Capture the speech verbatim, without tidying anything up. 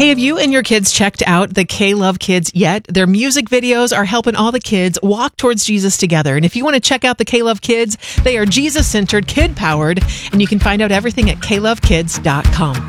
Hey, have you and your kids checked out the K-Love Kids yet? Their music videos are helping all the kids walk towards Jesus together. And if you want to check out the K-Love Kids, they are Jesus-centered, kid-powered, and you can find out everything at k love kids dot com.